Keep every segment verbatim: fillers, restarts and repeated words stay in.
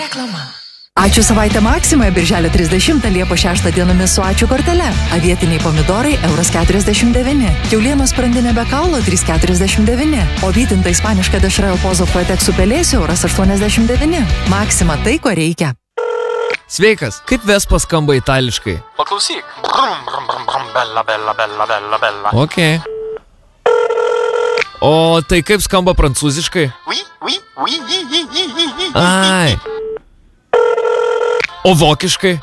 Reklama. Ačiū savaitę Maksimoje birželio trisdešimtą Liepos šeštą dienomis su ačiū kortele. Avietiniai pomidorai euras keturiasdešimt devyni. Kiaulienos sprandinė be kaulo trys keturiasdešimt devyni. O vytinta ispaniška dešra El Pozo Fuetek su pelėsiu euras aštuoniasdešimt devyni. Maksima tai, ko reikia. Sveikas, kaip Vespa skamba itališkai? Paklausyk. Brum, brum, brum, brum, bella, bella, bella, bella, bella. Ok. O tai kaip skamba prancūziškai? Oui, oui, oui, oui, oui, oui, oui, oui. Ai. O vokiškai?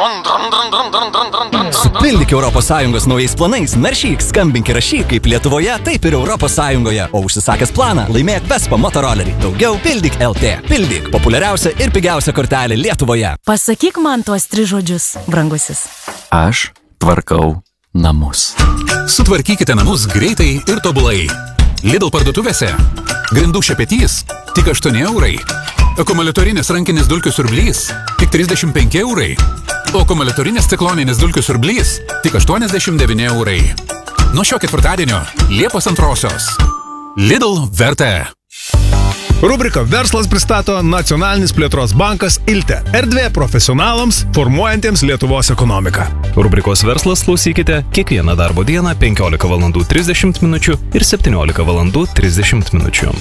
Supildyk Europos Sąjungos naujais planais, naršyk, skambink ir rašyk kaip Lietuvoje, taip ir Europos Sąjungoje. O užsisakęs planą, laimėk Vespa motorolerį. Daugiau pildyk L T. Pildyk populiariausia ir pigiausia kortelė Lietuvoje. Pasakyk man tuos tris žodžius, brangusis. Aš tvarkau namus. Sutvarkykite namus greitai ir tobulai. Lidl parduotuvėse. Grindų šepetys tik aštuoni eurai. Akumuliatorinis rankinis dulkių siurblys tik trisdešimt penki eurai. O akumuliatorinis cikloninis dulkių siurblys tik aštuoniasdešimt devyni eurai. Nuo šio ketvirtadienio Liepos antrosios. Lidl vertė. Rubrika Verslas pristato Nacionalinis plėtros bankas Ilte. Erdvė profesionalams, formuojantiems Lietuvos ekonomiką. Rubrikos Verslas klausykite kiekvieną darbo dieną penkiolika valandų trisdešimt minučių ir septyniolika valandų trisdešimt minučių.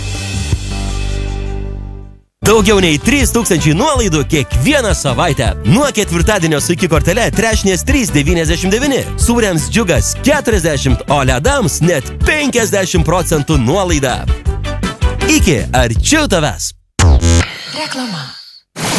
Daugiau nei trys tūkstančiai nuolaidų kiekvieną savaitę. Nuo ketvirtadienio su iki kortele trešnės trys devyniasdešimt devyni. Sūriams džiugas keturiasdešimt, o ledams net penkiasdešimt procentų nuolaida. Iki arčiau tavęs. Reklama.